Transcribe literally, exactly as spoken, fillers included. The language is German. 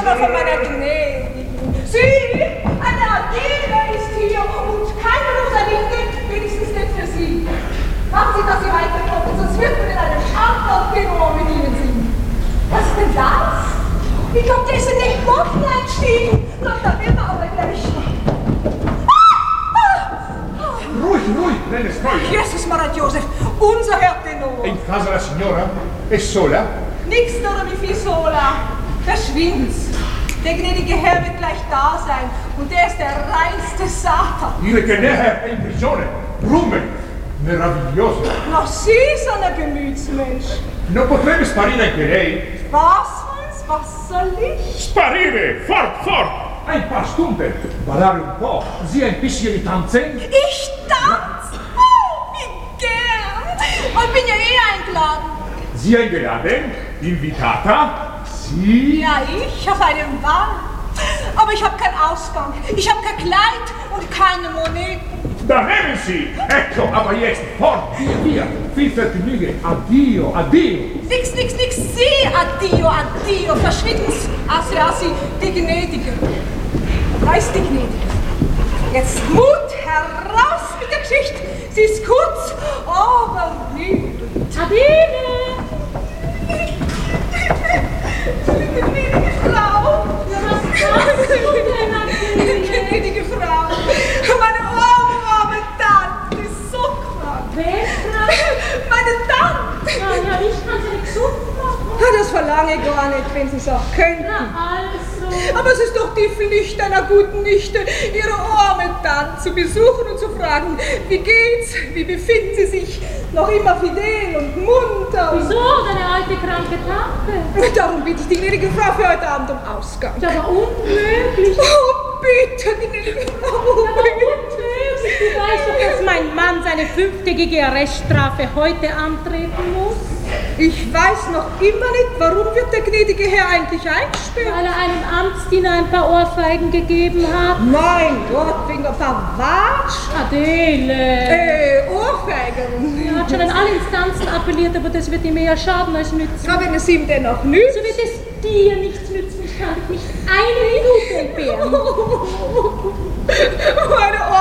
nur von meiner Gnädigen. Sie, eine Adele ist hier und keine Rosalinde, wenigstens nicht für Sie. Machen Sie, dass Sie weiterkommen, sonst wird mir in einem Schandort Tenor mit Ihnen singen. Was ist denn das? Ich glaube, der ist in den Boden einstiegen. Doch, da will man aber gleich. Ruhig, ruhig, nelle spoglie. Jesus Maria Joseph, unser Herr Tenor. E in casa la signora? È sola? Nix oder wie viel sola. Verschwind's. Der gnädige Herr wird gleich da sein. Und der ist der reinste Satan. Dire che ne è in prigione. Rume. Meraviglioso. Noch Sie, so ein Gemütsmensch. Non potrebbe sparire anche lei? Was, was, was soll ich? Sparire! Fort, fort! Ein paar Stunden. Ballare un po'. Sie ein bisschen tanzen? Ich tanz? Oh, wie gern. Ich bin ja eh eingeladen. Sie eingeladen? Invitata? Sie? Ja, ich auf einem Ball. Aber ich habe keinen Ausgang. Ich habe kein Kleid und keine Moneten. Da nehmen Sie! Ecco, aber jetzt fort, via, via. Viel Vergnügen. Addio, addio. Nix, nix, nix. Sie, addio, addio. Verschwinden's. Assi, assi, die Gnädige. Da ist die Gnädige. Jetzt Mut heraus mit der Geschichte. Sie ist kurz, aber lieb. Adele! Die gnädige Frau. Ja, was machst du denn, Adele? Gnädige Frau. Meine arme Tante ist so krank. Wer ist krank? Meine Tante. Ja, ja, ich kann sie nicht gesund machen. Das verlange ich gar nicht, wenn Sie es auch könnten. Na also. Aber es ist doch die Pflicht einer guten Nichte, ihre arme Tante zu besuchen und zu fragen, wie geht's, wie befinden Sie sich, noch immer fidel und munter. Wieso, deine alte kranke Tante? Darum bitte ich die gnädige Frau für heute Abend um Ausgang. Das war unmöglich. Oh, bitte, gnädige Frau. Das war unmöglich. Du weißt doch, dass mein Mann seine fünftägige Arreststrafe heute antreten muss. Ich weiß noch immer nicht, warum wird der gnädige Herr eigentlich eingesperrt? Weil er einem Amtsdiener ein paar Ohrfeigen gegeben hat. Mein Gott, wegen ein paar Watsch. Adele. Äh, Ohrfeigen. Er hat schon an alle Instanzen appelliert, aber das wird ihm eher schaden als nützen. Aber wenn es ihm denn noch nützt. So wird es dir nichts nützen. Ich kann dich nicht eine Minute entbehren. Meine